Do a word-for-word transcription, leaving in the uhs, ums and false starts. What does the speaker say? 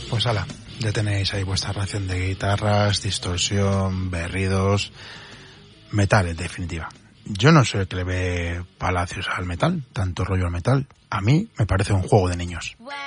Pues ala, ya tenéis ahí vuestra ración de guitarras, distorsión, berridos, metal en definitiva. Yo no soy el que le ve palacios al metal, tanto rollo al metal. A mí me parece un juego de niños.